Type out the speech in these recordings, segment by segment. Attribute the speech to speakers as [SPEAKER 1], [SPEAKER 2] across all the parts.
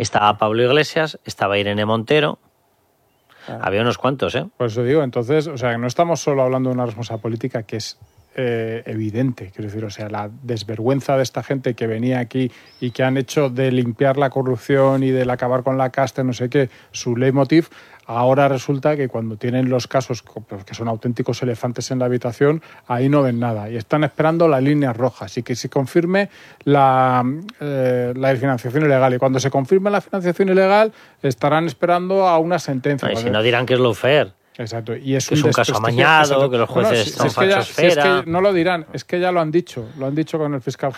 [SPEAKER 1] Estaba Pablo Iglesias, estaba Irene Montero.
[SPEAKER 2] Claro.
[SPEAKER 1] Había unos cuantos, ¿eh?
[SPEAKER 3] Por eso digo, entonces, o sea, no estamos solo hablando de una responsabilidad política que es evidente, quiero decir, o sea, la desvergüenza de esta gente que venía aquí y que han hecho de limpiar la corrupción y del acabar con la casta, no sé qué, su leitmotiv. Ahora resulta que cuando tienen los casos que son auténticos elefantes en la habitación, ahí no ven nada y están esperando las líneas rojas y que se confirme la financiación ilegal. Y cuando se confirme la financiación ilegal, estarán esperando a una sentencia.
[SPEAKER 1] Y si no dirán que es lawfare.
[SPEAKER 3] Exacto, y es
[SPEAKER 1] que es un caso amañado, que los jueces son falsosfera.
[SPEAKER 3] Es que no lo dirán, es que ya lo han dicho con el fiscal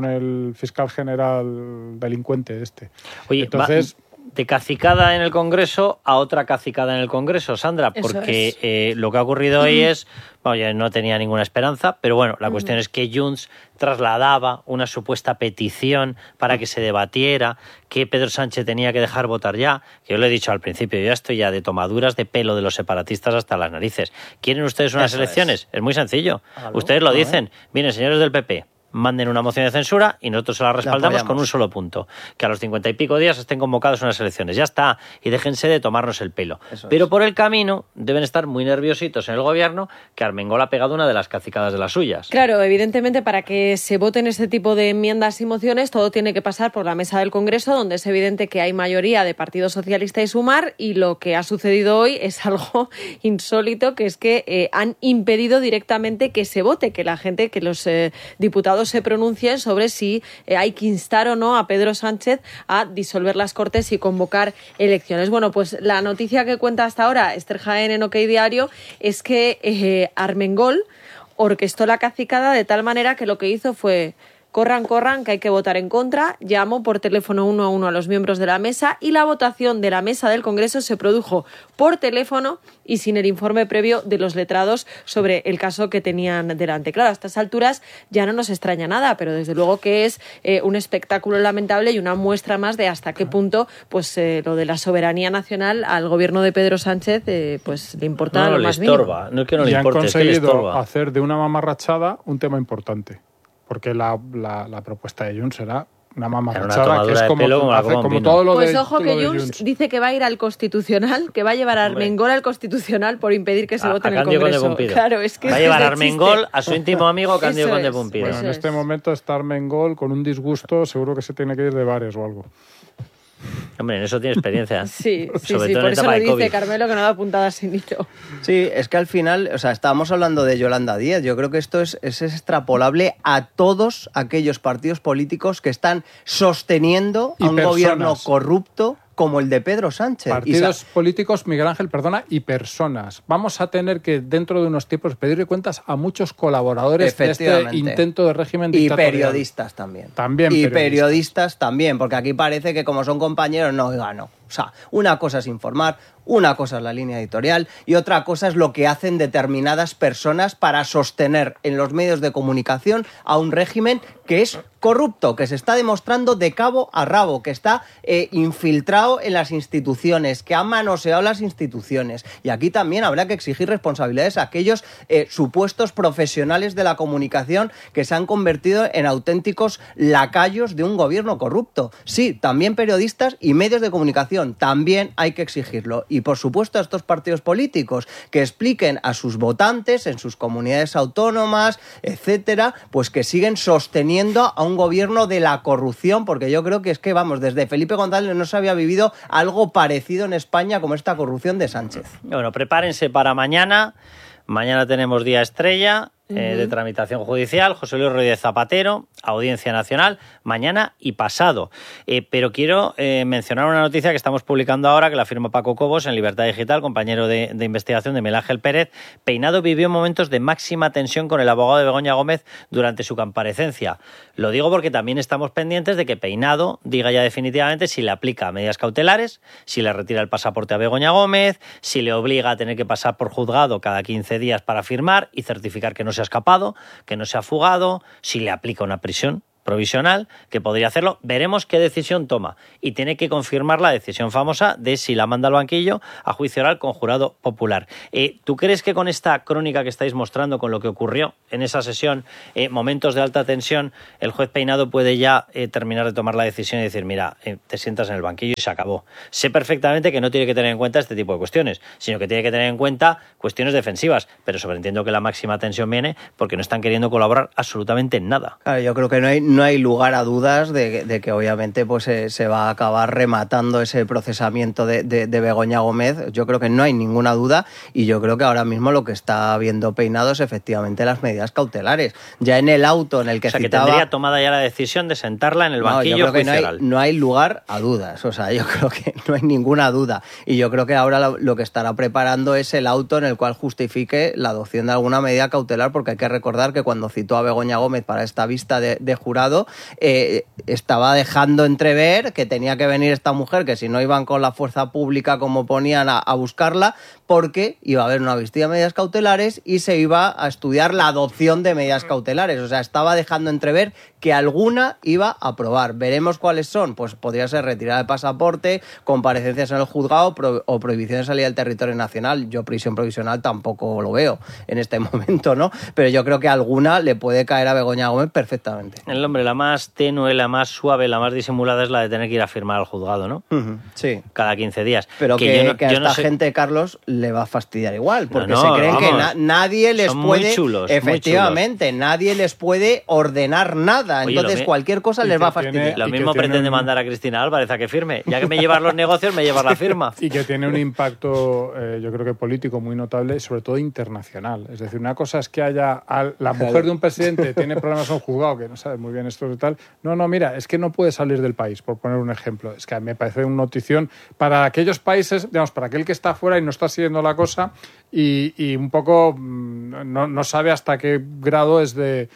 [SPEAKER 3] general delincuente este.
[SPEAKER 1] Oye,
[SPEAKER 3] entonces
[SPEAKER 1] de cacicada en el Congreso a otra cacicada en el Congreso, Sandra, porque lo que ha ocurrido hoy es, bueno, no tenía ninguna esperanza, pero bueno, la cuestión es que Junts trasladaba una supuesta petición para que se debatiera, que Pedro Sánchez tenía que dejar votar ya, que yo lo he dicho al principio, yo ya estoy ya de tomaduras de pelo de los separatistas hasta las narices. ¿Quieren ustedes unas elecciones? Es muy sencillo. Ustedes lo dicen. Miren, señores del PP, manden una moción de censura y nosotros se la respaldamos con un solo punto, que a los 50 y pico días estén convocados unas elecciones. Ya está, y déjense de tomarnos el pelo. Pero por el camino deben estar muy nerviositos en el gobierno, que Armengol ha pegado una de las cacicadas de las suyas.
[SPEAKER 2] Claro, evidentemente para que se voten este tipo de enmiendas y mociones todo tiene que pasar por la mesa del Congreso, donde es evidente que hay mayoría de Partido Socialista y Sumar, y lo que ha sucedido hoy es algo insólito, que es que han impedido directamente que se vote, que la gente, que los diputados se pronuncien sobre si hay que instar o no a Pedro Sánchez a disolver las Cortes y convocar elecciones. Bueno, pues la noticia que cuenta hasta ahora Esther Jaén en OK Diario es que Armengol orquestó la cacicada de tal manera que lo que hizo fue: corran, que hay que votar en contra. Llamó por teléfono 1 a 1 a los miembros de la mesa y la votación de la mesa del Congreso se produjo por teléfono y sin el informe previo de los letrados sobre el caso que tenían delante. Claro, a estas alturas ya no nos extraña nada, pero desde luego que es un espectáculo lamentable y una muestra más de hasta qué punto pues lo de la soberanía nacional al gobierno de Pedro Sánchez pues le importa lo más mínimo.
[SPEAKER 1] No es que no le importe,
[SPEAKER 3] han conseguido
[SPEAKER 1] es que le estorba.
[SPEAKER 3] hacer de una mamarrachada un tema importante. Porque la propuesta de Junts será una mamarrachada, que es como todo lo de...
[SPEAKER 2] Pues ojo que Junts dice que va a ir al Constitucional, que va a llevar a Armengol al Constitucional por impedir que se vote en el Congreso. Claro, es que
[SPEAKER 1] va a llevar a Armengol a su íntimo amigo Cándido Conde Pumpido.
[SPEAKER 3] Bueno, en este momento está Armengol con un disgusto, seguro que se tiene que ir de bares o algo.
[SPEAKER 1] Hombre, en eso tiene experiencia.
[SPEAKER 2] Sí, por eso lo dice Carmelo, que no da puntada sin hilo.
[SPEAKER 4] Sí, es que al final, o sea, estábamos hablando de Yolanda Díaz. Yo creo que esto es extrapolable a todos aquellos partidos políticos que están sosteniendo a un gobierno corrupto como el de Pedro Sánchez.
[SPEAKER 3] Partidos políticos, Miguel Ángel, perdona, y personas. Vamos a tener que, dentro de unos tiempos, pedirle cuentas a muchos colaboradores de este intento de régimen dictatorial.
[SPEAKER 4] Y periodistas también.
[SPEAKER 3] Y
[SPEAKER 4] periodistas también, porque aquí parece que como son compañeros, no, oiga, no. O sea, una cosa es informar, una cosa es la línea editorial y otra cosa es lo que hacen determinadas personas para sostener en los medios de comunicación a un régimen que es corrupto, que se está demostrando de cabo a rabo, que está infiltrado en las instituciones, que ha manoseado las instituciones. Y aquí también habrá que exigir responsabilidades a aquellos supuestos profesionales de la comunicación que se han convertido en auténticos lacayos de un gobierno corrupto. Sí, también periodistas y medios de comunicación, también hay que exigirlo. Y por supuesto a estos partidos políticos que expliquen a sus votantes en sus comunidades autónomas, etcétera, pues que siguen sosteniendo a un gobierno de la corrupción, porque yo creo que es que, vamos, desde Felipe González no se había vivido algo parecido en España como esta corrupción de Sánchez.
[SPEAKER 1] Bueno, prepárense para mañana. Mañana tenemos día estrella de tramitación judicial, José Luis Rodríguez Zapatero, Audiencia Nacional, mañana y pasado. Pero quiero mencionar una noticia que estamos publicando ahora, que la firma Paco Cobos en Libertad Digital, compañero de investigación de Miguel Ángel Pérez. Peinado vivió momentos de máxima tensión con el abogado de Begoña Gómez durante su comparecencia. Lo digo porque también estamos pendientes de que Peinado diga ya definitivamente si le aplica medidas cautelares, si le retira el pasaporte a Begoña Gómez, si le obliga a tener que pasar por juzgado cada 15 días para firmar y certificar que no se ha escapado, que no se ha fugado, si le aplica una prisión provisional, que podría hacerlo. Veremos qué decisión toma. Y tiene que confirmar la decisión famosa de si la manda al banquillo a juicio oral con jurado popular. ¿Tú crees que con esta crónica que estáis mostrando, con lo que ocurrió en esa sesión, momentos de alta tensión, el juez Peinado puede ya terminar de tomar la decisión y decir, mira, te sientas en el banquillo y se acabó? Sé perfectamente que no tiene que tener en cuenta este tipo de cuestiones, sino que tiene que tener en cuenta cuestiones defensivas, pero sobreentiendo que la máxima tensión viene porque no están queriendo colaborar absolutamente en nada.
[SPEAKER 4] Claro, yo creo que no hay lugar a dudas de que obviamente pues se va a acabar rematando ese procesamiento de Begoña Gómez. Yo creo que no hay ninguna duda, y yo creo que ahora mismo lo que está viendo Peinado es efectivamente las medidas cautelares. Ya en el auto en el que
[SPEAKER 1] que tendría tomada ya la decisión de sentarla en el banquillo.
[SPEAKER 4] Yo creo que no hay lugar a dudas. O sea, yo creo que no hay ninguna duda. Y yo creo que ahora lo que estará preparando es el auto en el cual justifique la adopción de alguna medida cautelar, porque hay que recordar que cuando citó a Begoña Gómez para esta vista de jurado, estaba dejando entrever que tenía que venir esta mujer, que si no iban con la fuerza pública como ponían a buscarla, porque iba a haber una vista de medidas cautelares y se iba a estudiar la adopción de medidas cautelares. O sea, estaba dejando entrever que alguna iba a aprobar. Veremos cuáles son. Pues podría ser retirada de pasaporte, comparecencias en el juzgado o prohibición de salida del territorio nacional. Yo prisión provisional tampoco lo veo en este momento, ¿no? Pero yo creo que alguna le puede caer a Begoña Gómez perfectamente.
[SPEAKER 1] El hombre, la más tenue, la más suave, la más disimulada es la de tener que ir a firmar al juzgado, ¿no?
[SPEAKER 4] Sí.
[SPEAKER 1] Cada 15 días.
[SPEAKER 4] Pero que a esta gente, Carlos, le va a fastidiar igual, porque se creen que nadie les
[SPEAKER 1] son
[SPEAKER 4] puede...
[SPEAKER 1] muy chulos,
[SPEAKER 4] efectivamente, nadie les puede ordenar nada.
[SPEAKER 1] Oye,
[SPEAKER 4] entonces cualquier cosa les va a fastidiar.
[SPEAKER 1] Lo mismo pretende mandar a Cristina Álvarez a que firme. Ya que me llevas los negocios, me llevas la firma.
[SPEAKER 3] Y que tiene un impacto, yo creo que político muy notable, sobre todo internacional. Es decir, una cosa es que haya la mujer de un presidente tiene problemas en un juzgado, que no sabe muy bien esto y tal. No, mira, es que no puede salir del país, por poner un ejemplo. Es que me parece una notición para aquellos países, digamos, para aquel que está fuera y no está siguiendo la cosa y un poco no sabe hasta qué grado es de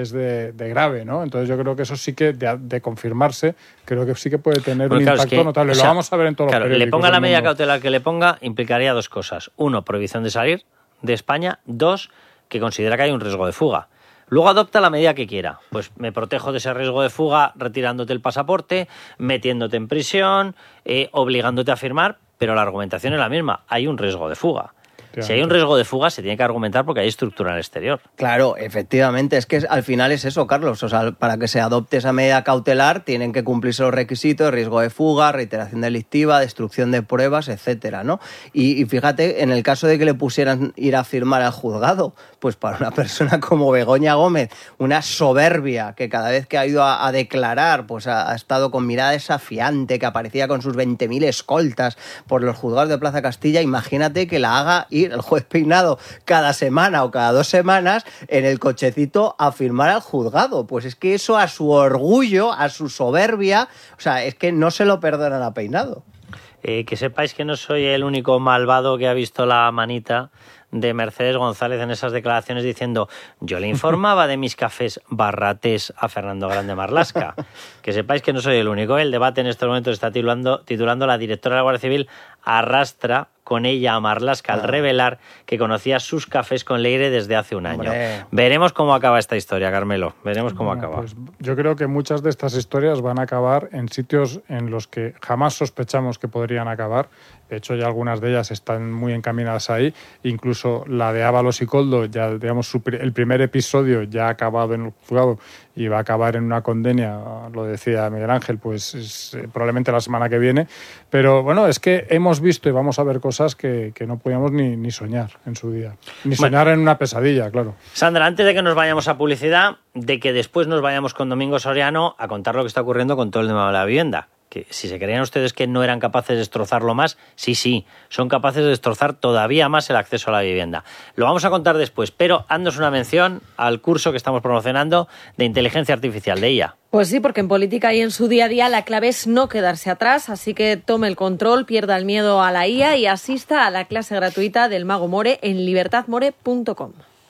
[SPEAKER 3] grave, ¿no? Entonces yo creo que eso sí que, de confirmarse, creo que sí que puede tener un impacto notable. Lo vamos a ver en todos los periódicos.
[SPEAKER 1] Le ponga la medida cautelar que le ponga, implicaría dos cosas. Uno, prohibición de salir de España. Dos, que considera que hay un riesgo de fuga. Luego adopta la medida que quiera. Pues me protejo de ese riesgo de fuga retirándote el pasaporte, metiéndote en prisión, obligándote a firmar, pero la argumentación es la misma. Hay un riesgo de fuga. Si hay un riesgo de fuga, se tiene que argumentar porque hay estructura en el exterior.
[SPEAKER 4] Claro, efectivamente. Es que al final es eso, Carlos. O sea, para que se adopte esa medida cautelar tienen que cumplirse los requisitos: riesgo de fuga, reiteración delictiva, destrucción de pruebas, etcétera, ¿no? Y fíjate, en el caso de que le pusieran ir a firmar al juzgado, pues para una persona como Begoña Gómez, una soberbia que cada vez que ha ido a declarar, pues ha estado con mirada desafiante, que aparecía con sus 20.000 escoltas por los juzgados de Plaza Castilla, imagínate que la haga ir el juez Peinado cada semana o cada 2 semanas en el cochecito a firmar al juzgado. Pues es que eso, a su orgullo, a su soberbia, o sea, es que no se lo perdonan a Peinado.
[SPEAKER 1] Que sepáis que no soy el único malvado que ha visto la manita de Mercedes González en esas declaraciones diciendo: yo le informaba de mis cafés barratés a Fernando Grande Marlaska. Que sepáis que no soy el único. El debate en estos momentos está titulando la directora de la Guardia Civil arrastra con ella a Marlaska al revelar que conocía sus cafés con Leire desde hace un año. Veremos cómo acaba esta historia, Carmelo. Veremos cómo acaba.
[SPEAKER 3] Pues yo creo que muchas de estas historias van a acabar en sitios en los que jamás sospechamos que podrían acabar. De hecho, ya algunas de ellas están muy encaminadas ahí. Incluso la de Ábalos y Koldo, ya digamos el primer episodio ya ha acabado en el juzgado y va a acabar en una condena, lo decía Miguel Ángel, pues probablemente la semana que viene. Pero bueno, es que hemos visto y vamos a ver cosas que no podíamos ni soñar en su día. Ni soñar en una pesadilla, claro.
[SPEAKER 1] Sandra, antes de que nos vayamos a publicidad, de que después nos vayamos con Domingo Soriano a contar lo que está ocurriendo con todo el tema de la vivienda. Que si se creían ustedes que no eran capaces de destrozarlo más, sí, son capaces de destrozar todavía más el acceso a la vivienda. Lo vamos a contar después, pero haznos una mención al curso que estamos promocionando de inteligencia artificial, de IA.
[SPEAKER 2] Pues sí, porque en política y en su día a día la clave es no quedarse atrás, así que tome el control, pierda el miedo a la IA y asista a la clase gratuita del Mago More en libertadmore.com.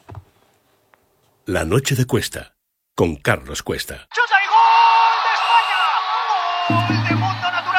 [SPEAKER 5] La noche de Cuesta, con Carlos Cuesta.
[SPEAKER 6] ¡Chuta y gol de España! ¡Gol de Mundo Natural!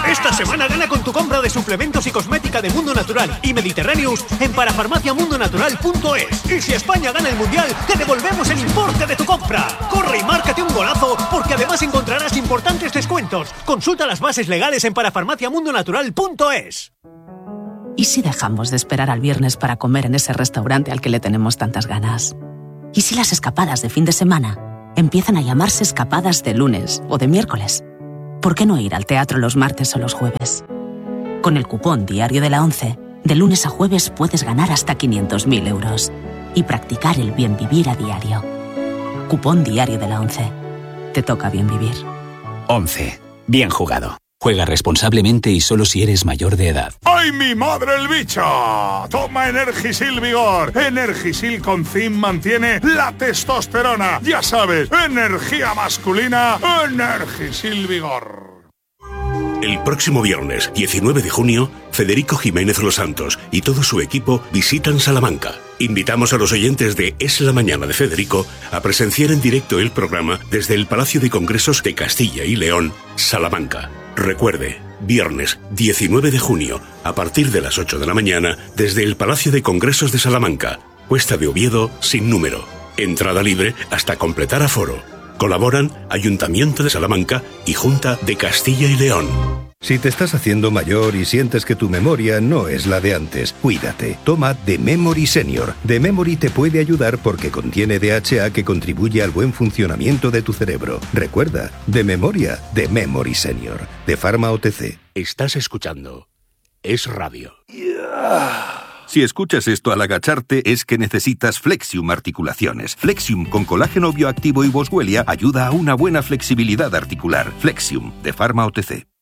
[SPEAKER 6] Esta semana gana con tu compra de suplementos y cosmética de Mundo Natural y Mediterraneous en parafarmaciamundonatural.es. Y si España gana el Mundial, te devolvemos el importe de tu compra. Corre y márcate un golazo, porque además encontrarás importantes descuentos. Consulta las bases legales en parafarmaciamundonatural.es.
[SPEAKER 7] ¿Y si dejamos de esperar al viernes para comer en ese restaurante al que le tenemos tantas ganas? ¿Y si las escapadas de fin de semana empiezan a llamarse escapadas de lunes o de miércoles? ¿Por qué no ir al teatro los martes o los jueves? Con el cupón Diario de la ONCE, de lunes a jueves puedes ganar hasta 500.000 euros y practicar el bien vivir a diario. Cupón Diario de la ONCE. Te toca bien vivir.
[SPEAKER 8] 11. Bien jugado. Juega responsablemente y solo si eres mayor de edad.
[SPEAKER 9] ¡Ay, mi madre el bicho! Toma Energisil Vigor. Energisil con zinc mantiene la testosterona. Ya sabes, energía masculina, Energisil Vigor.
[SPEAKER 5] El próximo viernes, 19 de junio, Federico Jiménez Los Santos y todo su equipo visitan Salamanca. Invitamos a los oyentes de Es la Mañana de Federico a presenciar en directo el programa desde el Palacio de Congresos de Castilla y León, Salamanca. Recuerde, viernes 19 de junio, a partir de las 8 de la mañana, desde el Palacio de Congresos de Salamanca, Cuesta de Oviedo, sin número. Entrada libre hasta completar aforo. Colaboran Ayuntamiento de Salamanca y Junta de Castilla y León.
[SPEAKER 10] Si te estás haciendo mayor y sientes que tu memoria no es la de antes, cuídate. Toma The Memory Senior. The Memory te puede ayudar porque contiene DHA que contribuye al buen funcionamiento de tu cerebro. Recuerda, de memoria, The Memory Senior. De Pharma OTC.
[SPEAKER 5] Estás escuchando Es Radio.
[SPEAKER 10] Si escuchas esto al agacharte es que necesitas Flexium Articulaciones. Flexium con colágeno bioactivo y boswellia ayuda a una buena flexibilidad articular. Flexium, de Pharma OTC.